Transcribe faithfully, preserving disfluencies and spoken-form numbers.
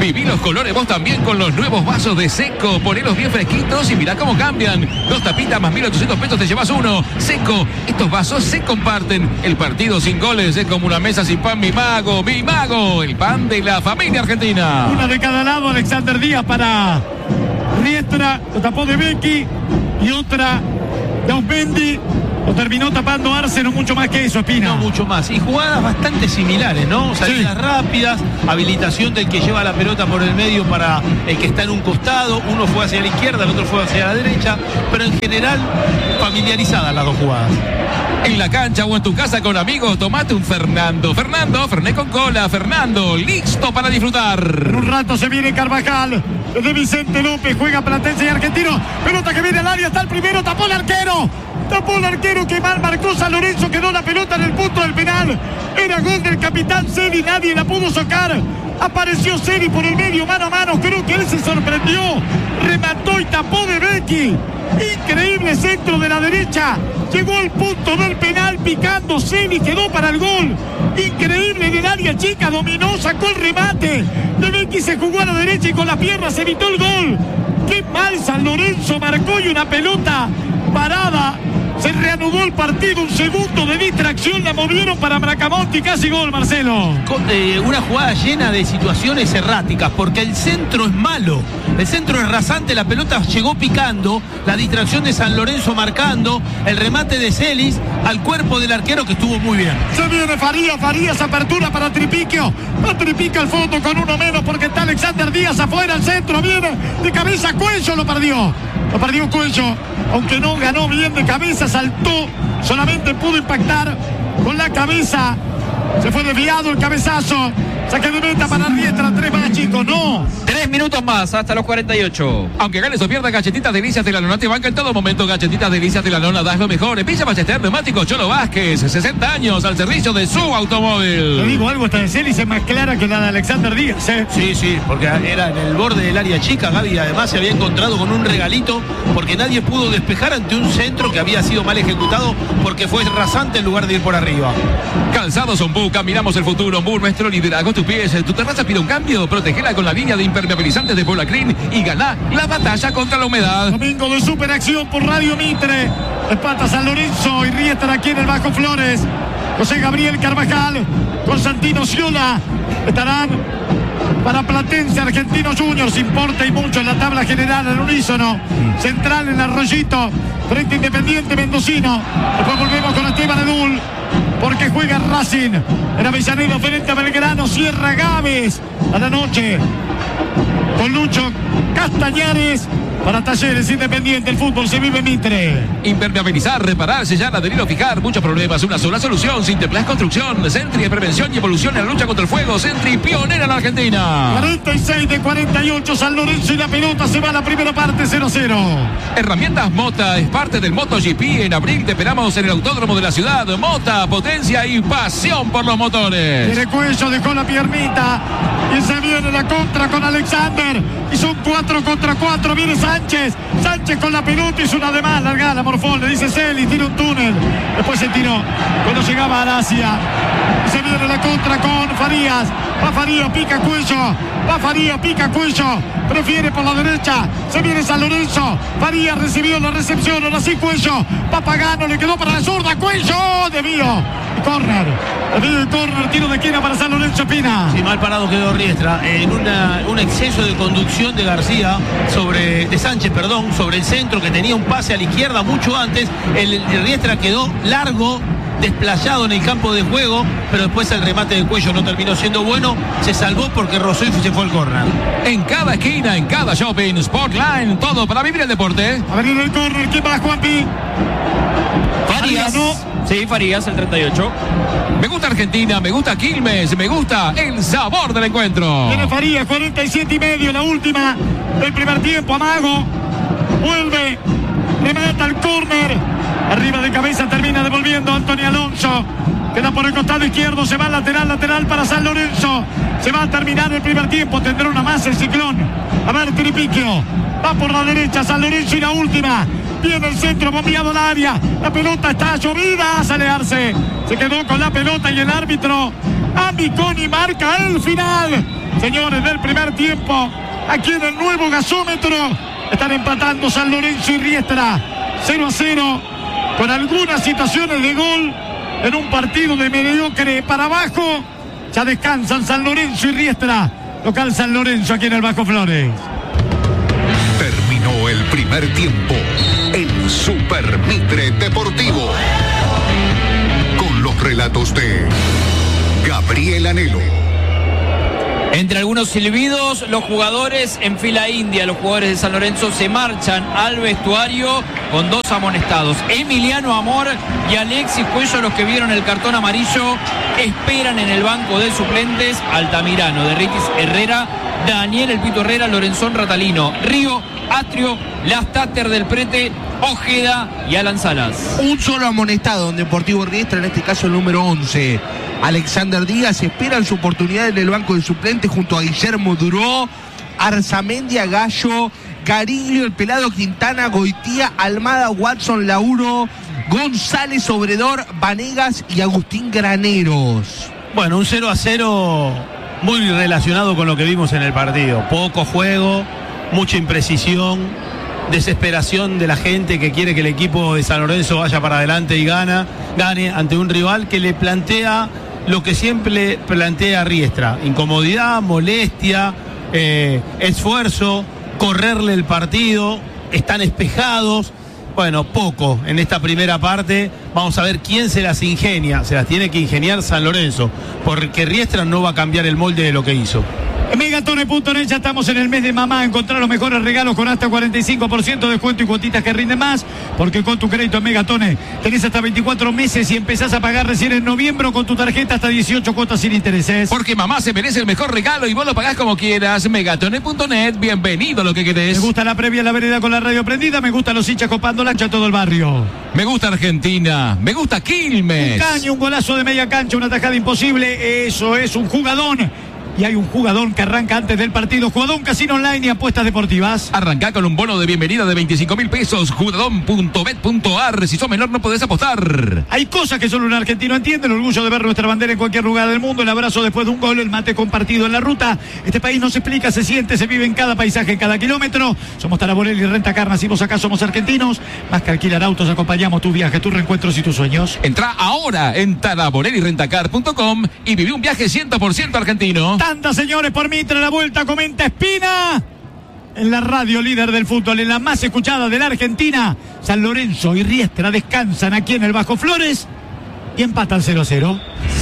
Viví los colores vos también con los nuevos vasos de Seco. Ponelos bien fresquitos y mirá cómo cambian. Dos tapitas más mil ochocientos pesos te llevas uno. Seco, estos vasos se comparten. El partido sin goles es como una mesa sin pan, mi mago. Mi mago, el pan de la familia argentina. Una de cada lado, Alexander Díaz para Riestra. Lo tapó de Becky y otra de Osmendi. Lo terminó tapando Arce, no mucho más que eso, Espina. No mucho más. Y jugadas bastante similares, ¿no? Salidas sí. rápidas, habilitación del que lleva la pelota por el medio para el que está en un costado. Uno fue hacia la izquierda, el otro fue hacia la derecha. Pero en general, familiarizadas las dos jugadas. En la cancha o en tu casa con amigos, tomate un Fernando. Fernando, Fernet con cola. Fernando, listo para disfrutar. En un rato se viene Carvajal. De Vicente López, juega Platense y Argentino. Pelota que viene al área, está el primero, tapó el arquero. Tapó el arquero que mal marcó San Lorenzo, quedó la pelota en el punto del penal. Era gol del capitán Celi, nadie la pudo sacar. Apareció Celi por el medio, mano a mano, creo que él se sorprendió. Remató y tapó de Becky. Increíble centro de la derecha. Llegó al punto del penal picando Celi, quedó para el gol. Increíble en el área chica, dominó, sacó el remate. De Becky se jugó a la derecha y con las piernas evitó el gol. Qué mal San Lorenzo marcó y una pelota parada. Se reanudó el partido, un segundo de distracción, la movieron para Bracamonte, casi gol, Marcelo. Con, eh, una jugada llena de situaciones erráticas, porque el centro es malo, el centro es rasante, la pelota llegó picando, la distracción de San Lorenzo marcando, el remate de Celis al cuerpo del arquero que estuvo muy bien. Se viene Farías, Farías apertura para Tripiquio, va Tripiquio al fondo con uno menos porque está Alexander Díaz afuera, al centro, viene de cabeza, Cuello lo perdió. Lo perdió Cuello, aunque no ganó bien de cabeza, saltó, solamente pudo impactar con la cabeza. Se fue desviado el cabezazo. Saque de meta para Riestra, tres más, chicos, no. Tres minutos más, hasta los cuarenta y ocho. Aunque ganes o pierdas, Galletitas Delicias de la Nona te banca en todo momento. Galletitas Delicias de la Nona, das lo mejor. En Villa Ballester, Neumático Cholo Vázquez, sesenta años al servicio de su automóvil. Te digo algo, esta de Celis es más clara que la de Alexander Díaz, ¿eh? Sí, sí, porque era en el borde del área chica. Gaby además se había encontrado con un regalito porque nadie pudo despejar ante un centro que había sido mal ejecutado porque fue rasante en lugar de ir por arriba. Calzados Ombú, caminamos el futuro. Ombú, nuestro liderazgo, tu pies. Tu terraza pide un cambio, protegela con la línea de impermeabilizantes de Puebla Clean y ganá la batalla contra la humedad. Domingo de superacción por Radio Mitre. Espata San Lorenzo y Riestra aquí en el Bajo Flores. José Gabriel Carvajal con Santino Ciola estarán para Platense, Argentinos Juniors, importa y mucho en la tabla general al unísono. Central en Arroyito, frente Independiente Mendocino. Después volvemos con Esteban Edul, porque juega Racing en Avellaneda frente a Belgrano. Cierra Gámez a la noche con Lucho Castañares. Para Talleres Independiente, el fútbol se vive en Mitre. Impermeabilizar, reparar, sellar, adherir o fijar. Muchos problemas, una sola solución. Sinteplas Construcción. Sentry de prevención y evolución en la lucha contra el fuego. Sentry, pionera en la Argentina. cuarenta y seis de cuarenta y ocho, San Lorenzo y la pelota se va a la primera parte, cero cero. Herramientas Mota es parte del MotoGP. En abril te esperamos en el Autódromo de la ciudad. Mota, potencia y pasión por los motores. Tiene Cuello, dejó la piernita y se viene la contra con Alexander. Y son cuatro contra cuatro. Viene Sánchez. Sánchez con la pelota, hizo una de más. Largada la Morfón, le dice Celi, tira un túnel. Después se tiró cuando llegaba a Aracia. Se viene la contra con Farías. Va Farías, pica Cuello. Va Farías, pica Cuello. Prefiere por la derecha. Se viene San Lorenzo. Farías recibió la recepción. Ahora sí Cuello. Va Pagano, le quedó para la zurda. Cuello. Desvío. Corner. Desvío y corner. Tiro de esquina para San Lorenzo, Pina. Sí, mal parado quedó Riestra. En una, un exceso de conducción de García sobre. De Sánchez, perdón. Sobre el centro que tenía un pase a la izquierda mucho antes. El, el Riestra quedó largo, desplayado en el campo de juego, pero después el remate de Cuello no terminó siendo bueno, se salvó porque rozó y se fue al córner. En cada esquina, en cada shopping, Sportline, todo para vivir el deporte. A venir el córner, ¿quién va, Juanpi? Farías. ¿No? Sí, Farías, el treinta y ocho. Me gusta Argentina, me gusta Quilmes, me gusta el sabor del encuentro. Tiene Farías, cuarenta y siete y medio, la última del primer tiempo. Amago, vuelve, remata el córner. Arriba de cabeza termina devolviendo Antonio Alonso. Queda por el costado izquierdo, se va lateral, lateral para San Lorenzo. Se va a terminar el primer tiempo, tendrá una más el Ciclón. A ver, Tripiquio. Va por la derecha San Lorenzo y la última. Viene el centro, bombeado al área. La pelota está llovida, sale Arce. Se quedó con la pelota y el árbitro Amiconi marca el final. Señores, del primer tiempo, aquí en el nuevo gasómetro, están empatando San Lorenzo y Riestra. cero a cero, con algunas situaciones de gol en un partido de mediocre para abajo. Ya descansan San Lorenzo y Riestra. Local San Lorenzo aquí en el Bajo Flores. Terminó el primer tiempo en Super Mitre Deportivo. Con los relatos de Gabriel Anhelo. Entre algunos silbidos, los jugadores en fila india, los jugadores de San Lorenzo se marchan al vestuario con dos amonestados. Emiliano Amor y Alexis Cuello, los que vieron el cartón amarillo, esperan en el banco de suplentes Altamirano, Derritis Herrera, Daniel El Pito Herrera, Lorenzón Ratalino, Río, Atrio, Lastater del Prete, Ojeda y Alan Salas. Un solo amonestado en Deportivo Riestra, en este caso el número once. Alexander Díaz espera su oportunidad en el banco de suplentes junto a Guillermo Duró, Arzamendia, Gallo, Gariglio, el Pelado Quintana, Goitía, Almada, Watson, Lauro, González Obredor, Vanegas y Agustín Graneros. Bueno, un cero a cero muy relacionado con lo que vimos en el partido. Poco juego, mucha imprecisión, desesperación de la gente que quiere que el equipo de San Lorenzo vaya para adelante y gana, gane ante un rival que le plantea lo que siempre plantea Riestra: incomodidad, molestia, eh, esfuerzo, correrle el partido, están espejados. Bueno, poco en esta primera parte. Vamos a ver quién se las ingenia. Se las tiene que ingeniar San Lorenzo, porque Riestra no va a cambiar el molde de lo que hizo. En Megatone punto net ya estamos en el mes de mamá. Encontrar los mejores regalos con hasta cuarenta y cinco por ciento de descuento y cuotitas que rinden más. Porque con tu crédito en Megatone tenés hasta veinticuatro meses y empezás a pagar recién en noviembre con tu tarjeta hasta dieciocho cuotas sin intereses. Porque mamá se merece el mejor regalo y vos lo pagás como quieras. Megatone punto net, bienvenido a lo que querés. Me gusta la previa en la vereda con la radio prendida. Me gustan los hinchas copando lancha a todo el barrio. Me gusta Argentina. Me gusta Quilmes. Un caño, un golazo de media cancha, una tajada imposible. Eso es un jugadón. Y hay un jugador que arranca antes del partido. Jugadón Casino Online y apuestas deportivas. Arrancá con un bono de bienvenida de veinticinco mil pesos. Jugadón punto bet punto ar. Si sos menor no podés apostar. Hay cosas que solo un argentino entiende. El orgullo de ver nuestra bandera en cualquier lugar del mundo. El abrazo después de un gol. El mate compartido en la ruta. Este país no se explica, se siente, se vive en cada paisaje, en cada kilómetro. Somos Taraborelli y Rentacar. Nacimos acá, somos argentinos. Más que alquilar autos, acompañamos tu viaje, tus reencuentros y tus sueños. Entrá ahora en taraborelli rentacar punto com y viví un viaje cien por ciento argentino. Tanta, señores, por Mitre, la vuelta, comenta Espina. En la radio líder del fútbol, en la más escuchada de la Argentina, San Lorenzo y Riestra descansan aquí en el Bajo Flores y empatan cero a cero.